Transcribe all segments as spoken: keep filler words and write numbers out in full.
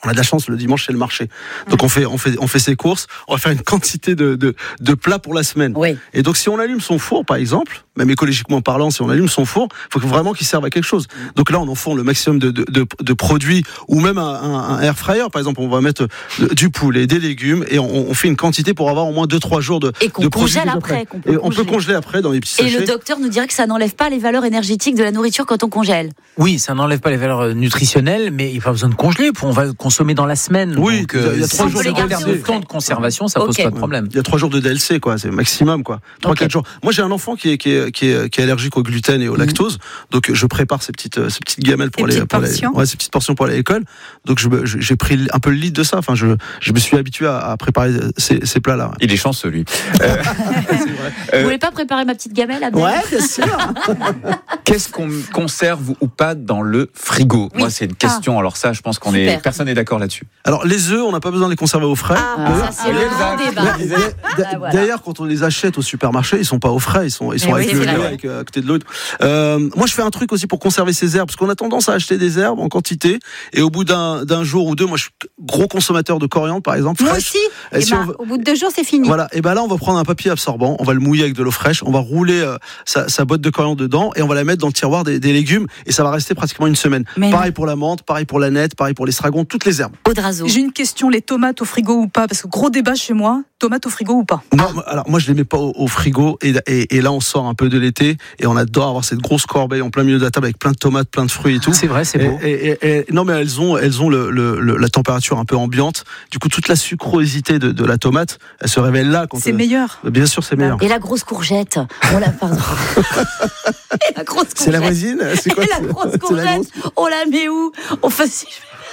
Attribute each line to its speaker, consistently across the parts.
Speaker 1: On a de la chance, le dimanche c'est le marché. Donc on fait on fait on fait ses courses, on va faire une quantité de de, de plats pour la semaine.
Speaker 2: Oui.
Speaker 1: Et donc si on allume son four par exemple, même écologiquement parlant, si on allume son four, il faut vraiment qu'il serve à quelque chose. Donc là on enfourne le maximum de de, de, de produits, ou même un, un, un air fryer par exemple, on va mettre du poulet, des légumes, et on, on fait une quantité pour avoir au moins deux trois jours de
Speaker 2: et qu'on
Speaker 1: de
Speaker 2: congèle après. Qu'on peut
Speaker 1: et
Speaker 2: congeler.
Speaker 1: on peut congeler après dans les petits sachets.
Speaker 2: Et le docteur nous dirait que ça n'enlève pas les valeurs énergétiques de la nourriture quand on congèle.
Speaker 3: Oui, ça n'enlève pas les valeurs nutritionnelles, mais il n'y a pas besoin de congeler. On va consommer dans la semaine.
Speaker 1: Oui,
Speaker 3: donc, euh,
Speaker 1: il y a trois jours de
Speaker 3: de temps de conservation, ça okay. pose pas de problème.
Speaker 1: Il y a trois jours de D L C, quoi, c'est maximum, quoi. Trois, okay. quatre jours. Moi, j'ai un enfant qui est, qui est, qui est, qui est allergique au gluten et au lactose, mmh. donc je prépare ces petites, ces petites gamelles pour les, pour les, ouais, ces petites portions pour aller à l'école. Donc, je, je, j'ai pris un peu le lead de ça. Enfin, je, je me suis habitué à, à préparer ces, ces plats-là.
Speaker 4: Il est chanceux, lui.
Speaker 2: euh, Vous voulez pas préparer ma petite gamelle, Abdel ?
Speaker 1: Ouais, bien sûr.
Speaker 4: Qu'est-ce qu'on conserve ou pas dans le frigo ? oui. Moi, c'est une question. Ah. Alors ça, je pense qu'on Super. est personne n'est d'accord là-dessus.
Speaker 1: Alors les œufs, on n'a pas besoin de les conserver au frais.
Speaker 2: Ah, bah, ça c'est le grand débat.
Speaker 1: Ah, voilà. D'ailleurs, quand on les achète au supermarché, ils sont pas au frais, ils sont ils sont avec oui, le lait, avec à côté de l'autre. Euh, moi, je fais un truc aussi pour conserver ces herbes, parce qu'on a tendance à acheter des herbes en quantité, et au bout d'un d'un jour ou deux, moi, je suis gros consommateur de coriandre, par exemple.
Speaker 5: Moi
Speaker 1: fraîche.
Speaker 5: aussi.
Speaker 1: Et
Speaker 5: et
Speaker 1: si
Speaker 5: bah,
Speaker 1: veut...
Speaker 5: Au bout de deux jours, c'est fini.
Speaker 1: Voilà. Et ben là, on va prendre un papier absorbant, on va le mouiller avec de l'eau fraîche, on va rouler euh, sa, sa botte de coriandre dedans, et on va la mettre dans le tiroir des, des légumes, et ça va rester pratiquement une semaine. Mais pareil non. pour la menthe, pareil pour la nette, pareil pour l'estragon, toutes les herbes.
Speaker 2: Audrazo.
Speaker 5: J'ai une question, les tomates au frigo ou pas ? Parce que gros débat chez moi, tomates au frigo ou pas ?
Speaker 1: Non, alors moi je les mets pas au, au frigo, et, et, et là on sort un peu de l'été, et on adore avoir cette grosse corbeille en plein milieu de la table avec plein de tomates, plein de fruits et tout.
Speaker 3: C'est vrai, c'est beau.
Speaker 1: Et, et, et, et, non mais elles ont, elles ont le, le, le, la température un peu ambiante. Du coup toute la sucrosité de, de la tomate, elle se révèle là. Quand
Speaker 5: c'est
Speaker 1: elle...
Speaker 5: meilleur.
Speaker 1: Bien sûr, c'est meilleur.
Speaker 2: Et la grosse courgette. On la pardon. Et la grosse courgette.
Speaker 1: C'est la voisine. C'est quoi ?
Speaker 2: Et la grosse courgette. La grosse... On la met où ? Enfin si.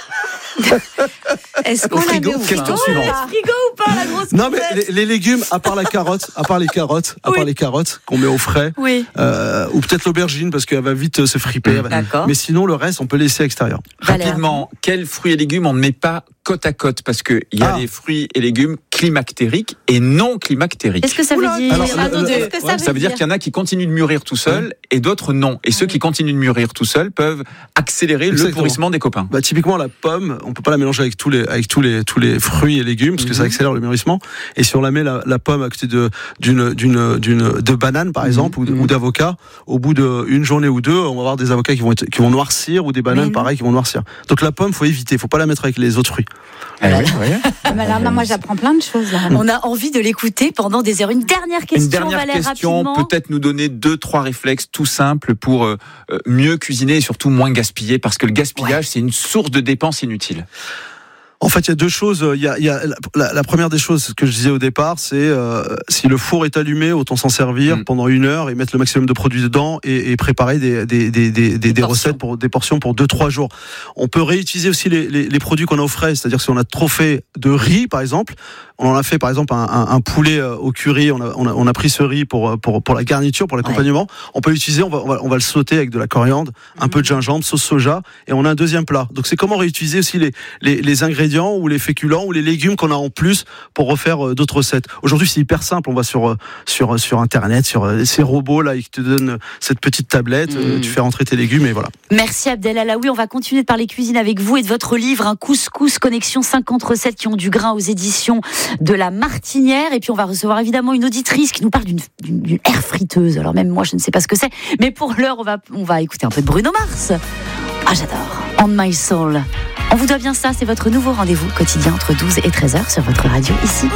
Speaker 5: Est-ce qu'on la met au
Speaker 4: Question
Speaker 5: frigo
Speaker 4: suivante.
Speaker 2: Frigo ou pas la grosse
Speaker 1: Non mais les, les légumes, à part la carotte, à part les carottes, à
Speaker 2: oui.
Speaker 1: part les carottes qu'on met au frais,
Speaker 2: oui.
Speaker 1: euh, ou peut-être l'aubergine parce qu'elle va vite se friper.
Speaker 2: D'accord.
Speaker 1: Mais sinon le reste, on peut laisser à l'extérieur.
Speaker 4: Rapidement, quels fruits et légumes on ne met pas côte à côte, parce que il y a ah. des fruits et légumes climactériques et non climactériques.
Speaker 2: Qu'est-ce que ça veut dire ?
Speaker 1: Alors,
Speaker 2: ah,
Speaker 1: le, le,
Speaker 2: Qu'est-ce
Speaker 1: que
Speaker 2: ça,
Speaker 4: ça
Speaker 2: veut
Speaker 4: veut dire, dire qu'il y en a qui continuent de mûrir tout seuls ouais. et d'autres non. Et ceux qui continuent de mûrir tout seuls peuvent accélérer Exactement. le pourrissement des copains.
Speaker 1: Bah, typiquement la pomme, on peut pas la mélanger avec tous les avec tous les tous les fruits et légumes parce que mm-hmm. ça accélère le mûrissement. Et si on la met la, la pomme à côté de d'une d'une d'une de banane par exemple mm-hmm. ou, ou d'avocat, au bout d'une journée ou deux, on va avoir des avocats qui vont être, qui vont noircir ou des bananes pareil qui vont noircir. Donc la pomme, faut éviter, faut pas la mettre avec les autres fruits.
Speaker 4: Ah oui, oui.
Speaker 5: Mais là, moi, j'apprends plein de choses. Là.
Speaker 2: On a envie de l'écouter pendant des heures. Une dernière question,
Speaker 4: Une dernière
Speaker 2: Valère,
Speaker 4: question,
Speaker 2: rapidement.
Speaker 4: peut-être nous donner deux, trois réflexes tout simples pour euh, mieux cuisiner et surtout moins gaspiller, parce que le gaspillage, ouais. c'est une source de dépenses inutiles.
Speaker 1: En fait, il y a deux choses. Il y a, il y a la, la première des choses que je disais au départ, c'est euh, si le four est allumé, autant s'en servir mmh. pendant une heure et mettre le maximum de produits dedans et, et préparer des, des, des, des, des, des recettes pour des portions pour deux, trois jours. On peut réutiliser aussi les, les, les produits qu'on a au frais, c'est-à-dire si on a trop fait de riz, par exemple, on en a fait par exemple un, un, un poulet au curry, on a, on a, on a pris ce riz pour, pour, pour la garniture, pour l'accompagnement. Ouais. On peut l'utiliser, on va, on va, on va le sauter avec de la coriandre, un mmh. peu de gingembre, sauce soja, et on a un deuxième plat. Donc c'est comment réutiliser aussi les, les, les ingrédients ou les féculents ou les légumes qu'on a en plus pour refaire d'autres recettes. Aujourd'hui, c'est hyper simple. On va sur sur sur internet, sur ces robots là, ils te donnent cette petite tablette, mmh. tu fais rentrer tes légumes et voilà.
Speaker 2: Merci Abdel Alaoui. On va continuer de parler cuisine avec vous et de votre livre, un couscous connexion cinquante recettes qui ont du grain aux éditions de La Martinière. Et puis on va recevoir évidemment une auditrice qui nous parle d'une, d'une, d'une air friteuse. Alors même moi, je ne sais pas ce que c'est, mais pour l'heure, on va on va écouter un peu de Bruno Mars. Ah, j'adore. On My Soul. On vous doit bien ça, c'est votre nouveau rendez-vous quotidien entre douze et treize heures sur votre radio ici.